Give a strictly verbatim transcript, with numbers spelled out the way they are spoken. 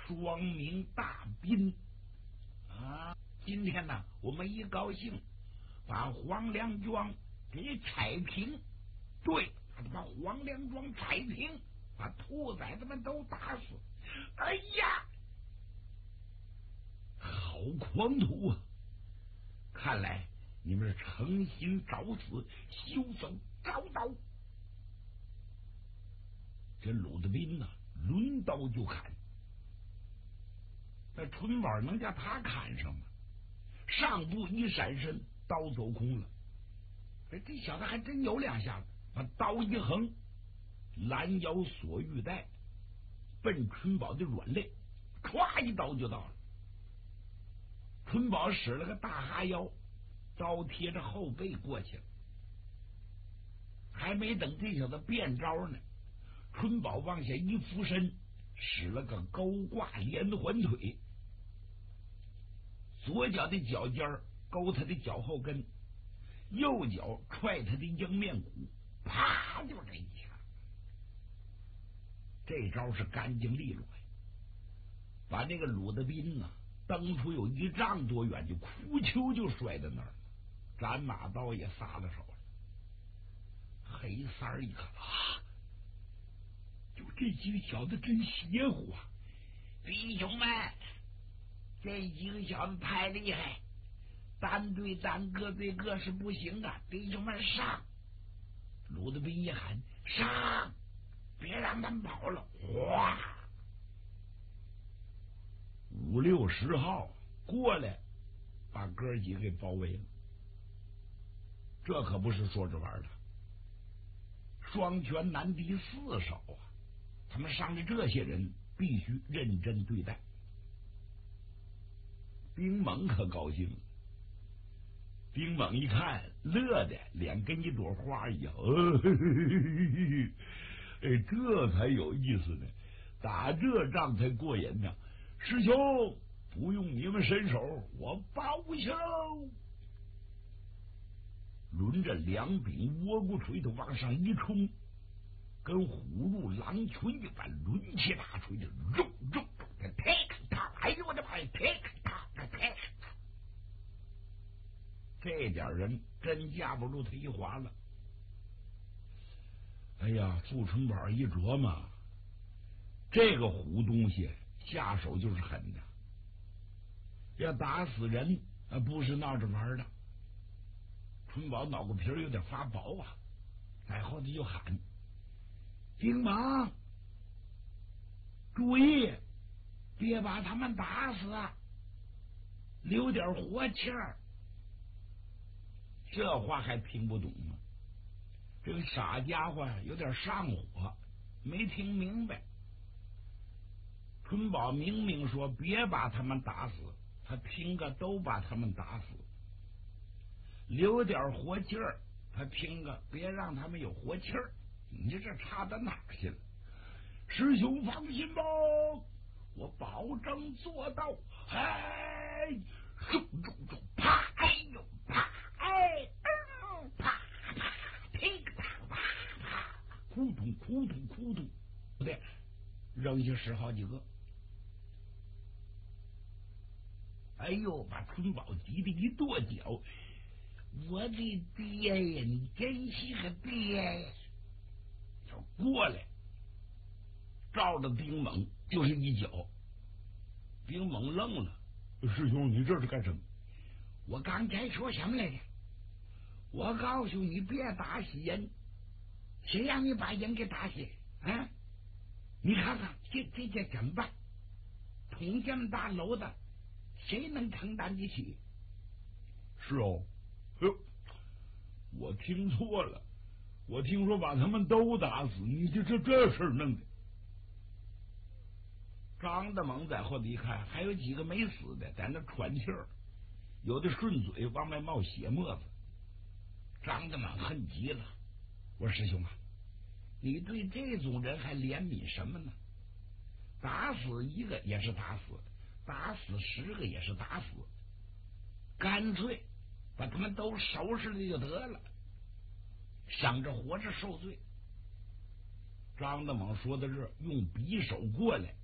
双名大宾啊！今天呢，我们一高兴，把黄梁庄给拆平。对，把黄梁庄拆平，把兔崽子们都打死。哎呀，好狂徒啊！看来你们是诚心找死，休想找到！这鲁德斌呐、啊，抡刀就砍。那春宝能叫他砍上吗？上步一闪身，刀走空了。这这小子还真有两下子，把刀一横，拦腰锁玉带，奔春宝的软肋，唰一刀就到了。春宝使了个大哈腰，刀贴着后背过去了。还没等这小子变招呢，春宝往下一俯身，使了个勾挂连环腿，左脚的脚尖勾他的脚后跟，右脚踹他的迎面骨，啪就这一下。这招是干净利落呀，把那个鲁德斌呐、啊，蹬出有一丈多远，就哭丘就摔在那儿了，斩马刀也撒了手了。黑三儿一看啊，就这几个小子真邪乎啊！弟兄们，这几个小子太厉害，单对单，各对各是不行啊！弟兄们上！鲁德斌一喊上，别让他们跑了！哗，五六十号过来，把哥几个给包围了。这可不是说着玩的，双拳难敌四手啊！他们上的这些人必须认真对待。丁猛可高兴了，丁猛一看，乐的脸跟一朵花一样，呃、嘿嘿嘿哎，这才有意思呢，打这仗才过瘾呢。师兄，不用你们伸手，我报仇！抡着两柄窝骨锤头往上一冲，跟虎入狼群一般，抡起大锤就肉肉肉的踢他！哎呦我的妈呀，踢他，踢！这点人真架不住他一划了。哎呀，傅春宝一琢磨，这个虎东西下手就是狠的，要打死人啊，不是闹着玩的。春宝脑壳皮有点发薄啊，在后头就喊：“丁猛，注意，别把他们打死啊，留点活气儿。”这话还听不懂吗？这个傻家伙有点上火，没听明白。春宝明明说别把他们打死，他听个都把他们打死。留点活气儿，他听个别让他们有活气儿。你这这差到哪儿去了？师兄放心吧，我保证做到。哎，嗖嗖嗖，啪！哎呦，啪！哎，嗯，啪啪，噼个啪啪啪，扑通扑通扑通，不对，扔下十好几个。哎呦，把春宝急得一跺脚。我的爹呀，你真是个爹呀！就过来，照着丁猛就是一脚。丁猛愣了，师兄，你这是干什么？我刚才说什么来着？我告诉你别打死人，谁让你把人给打死啊？你看看这这这怎么办？捅这么大楼的，谁能承担得起？是哦。哟，我听错了，我听说把他们都打死，你这这这事儿弄的。张大猛在后头一看，还有几个没死的在那喘气儿，有的顺嘴往外冒血沫子。张大猛恨极了，我说师兄啊，你对这种人还怜悯什么呢？打死一个也是打死，打死十个也是打死，干脆把他们都收拾了就得了，想着活着受罪。张大猛说到这儿，用匕首过来，